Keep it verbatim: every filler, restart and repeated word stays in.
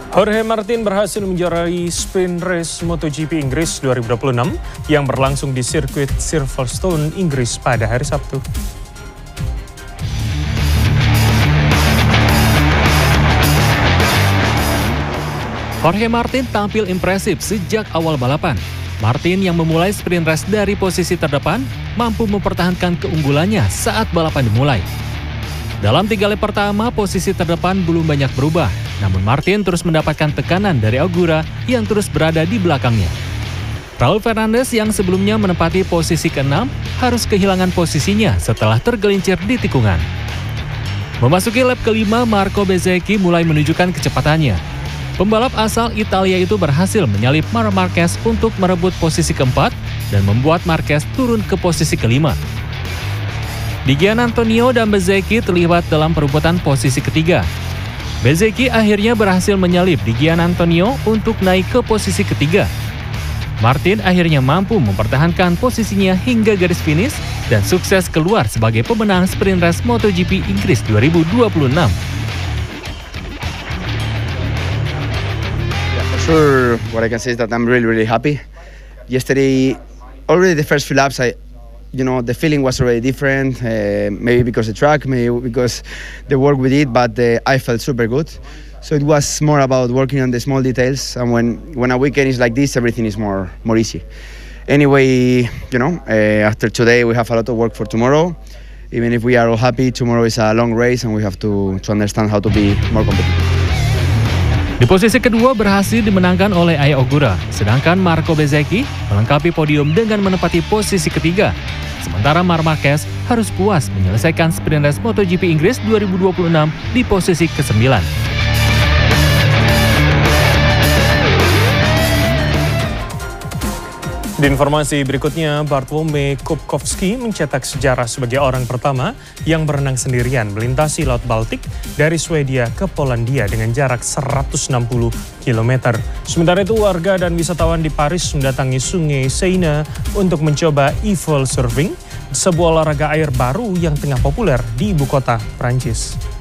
Jorge Martin berhasil menjuarai sprint race MotoGP Inggris dua ribu dua puluh enam yang berlangsung di sirkuit Silverstone, Inggris pada hari Sabtu. Jorge Martin tampil impresif sejak awal balapan. Martin yang memulai sprint race dari posisi terdepan mampu mempertahankan keunggulannya saat balapan dimulai. Dalam tiga lap pertama, posisi terdepan belum banyak berubah, namun Martin terus mendapatkan tekanan dari Ogura yang terus berada di belakangnya. Raul Fernandez yang sebelumnya menempati posisi keenam harus kehilangan posisinya setelah tergelincir di tikungan. Memasuki lap kelima, Marco Bezzecchi mulai menunjukkan kecepatannya. Pembalap asal Italia itu berhasil menyalip Marc Marquez untuk merebut posisi keempat dan membuat Marquez turun ke posisi kelima. Di Gian Antonio dan Bezzecchi terlibat dalam perebutan posisi ketiga. Bezzecchi akhirnya berhasil menyalip Di Gian Antonio untuk naik ke posisi ketiga. Martin akhirnya mampu mempertahankan posisinya hingga garis finish dan sukses keluar sebagai pemenang sprint race MotoGP Inggris dua ribu dua puluh enam. Yeah, for sure, what I can say is that I'm really, really happy. Yesterday, already the first few laps, I you know, the feeling was already different, uh, maybe because the track, maybe because the work we did, but uh, I felt super good. So it was more about working on the small details, and when, when a weekend is like this, everything is more, more easy. Anyway, you know, uh, after today we have a lot of work for tomorrow. Even if we are all happy, tomorrow is a long race and we have to, to understand how to be more competitive. Di posisi kedua berhasil dimenangkan oleh Ai Ogura, sedangkan Marco Bezzecchi melengkapi podium dengan menempati posisi ketiga. Sementara Marc Marquez harus puas menyelesaikan sprint race MotoGP Inggris dua ribu dua puluh enam di posisi kesembilan. Di informasi berikutnya, Bartłomiej Kubkowski mencetak sejarah sebagai orang pertama yang berenang sendirian melintasi Laut Baltik dari Swedia ke Polandia dengan jarak seratus enam puluh kilometer. Sementara itu, warga dan wisatawan di Paris mendatangi Sungai Seine untuk mencoba e-foil surfing, sebuah olahraga air baru yang tengah populer di ibu kota Prancis.